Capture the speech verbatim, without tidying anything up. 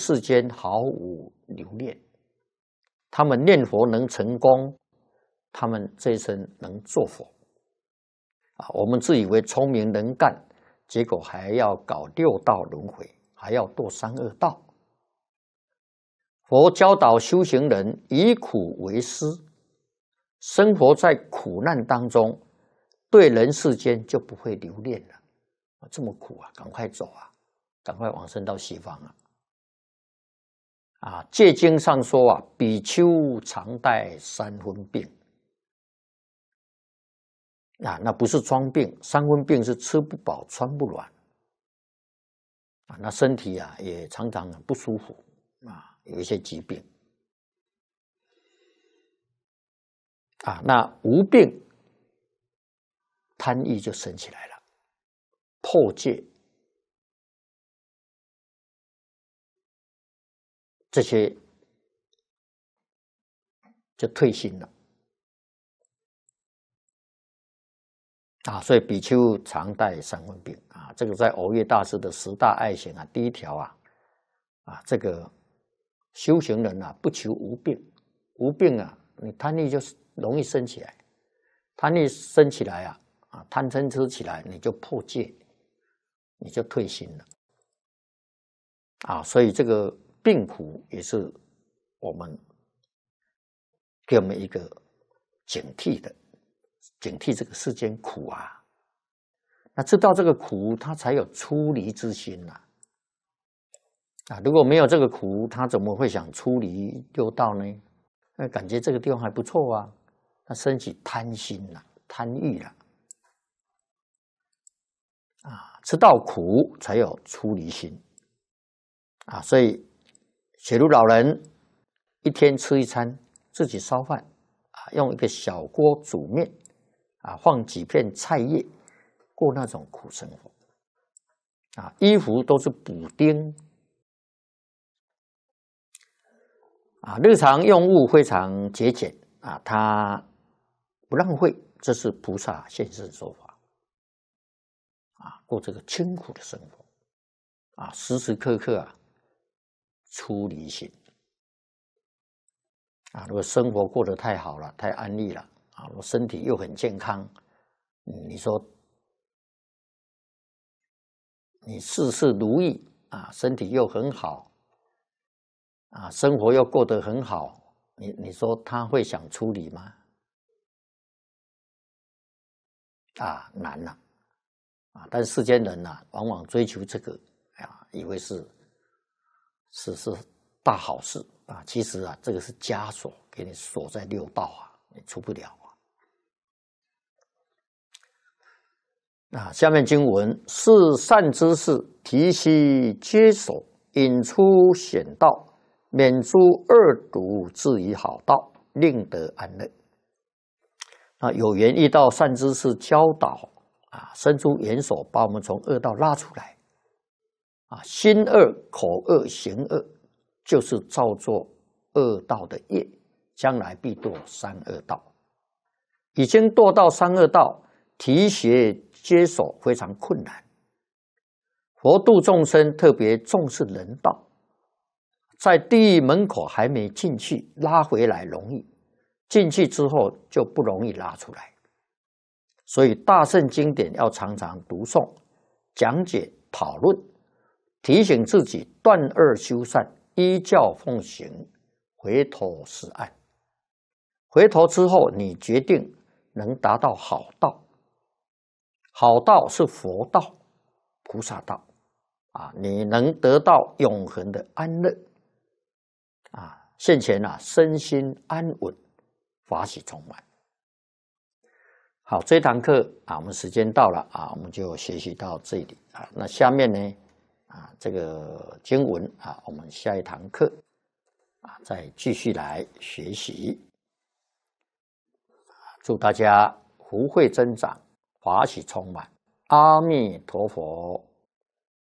世间毫无留恋。他们念佛能成功，他们这一生能做佛啊！我们自以为聪明能干，结果还要搞六道轮回，还要堕三恶道。佛教导修行人以苦为师，生活在苦难当中，对人世间就不会留恋了。这么苦啊，赶快走啊，赶快往生到西方啊！啊，戒经上说啊，比丘常带三分病。啊，那不是装病，三分病是吃不饱穿不暖。啊，那身体啊也常常不舒服啊，有一些疾病。啊，那无病，贪欲就生起来了，破戒，这些就退心了。啊，所以比丘常带三分病啊，这个在耦月大师的十大爱行啊，第一条啊，啊，这个修行人啊，不求无病，无病啊，你贪欲就是容易生起来，贪欲生起来啊，啊，贪嗔痴起来，你就破戒，你就退心了，啊，所以这个病苦也是我们给我们一个警惕的。警惕这个世间苦啊，那知道这个苦，他才有出离之心呐、啊。啊，如果没有这个苦，他怎么会想出离六道呢？那感觉这个地方还不错啊，他升起贪心了、贪欲了。啊，知道苦才有出离心。啊，所以雪如老人一天吃一餐，自己烧饭，啊，用一个小锅煮面。啊，放几片菜叶，过那种苦生活。啊，衣服都是补丁。啊，日常用物非常节俭。啊，他不浪费，这是菩萨现世说法。啊，过这个清苦的生活。啊，时时刻刻啊，出离心。啊，如果生活过得太好了，太安逸了。啊，我身体又很健康，你说你事事如意啊，身体又很好，啊，生活又过得很好，你你说他会想出离吗？啊，难了，啊，但世间人呐、啊，往往追求这个，啊，以为是是是大好事啊，其实啊，这个是枷锁，给你锁在六道啊，你出不了。啊，下面经文是善知识，提悉皆所，引出险道，免诸恶毒，至于好道，令得安乐。啊，有缘遇到善知识教导，啊，伸出援手，把我们从恶道拉出来。啊，心恶、口恶、行恶，就是造作恶道的业，将来必堕三恶道。已经堕到三恶道，提携接手非常困难。佛度众生特别重视人道，在地狱门口还没进去，拉回来容易，进去之后就不容易拉出来。所以大乘经典要常常读诵、讲解、讨论，提醒自己断恶修善，依教奉行，回头是岸。回头之后，你决定能达到好道。好道是佛道、菩萨道啊，你能得到永恒的安乐啊，现前啊，身心安稳，法喜充满。好，这堂课啊，我们时间到了啊，我们就学习到这里啊。那下面呢啊，这个经文啊，我们下一堂课啊，再继续来学习。祝大家福慧增长，法喜充满。阿弥陀佛。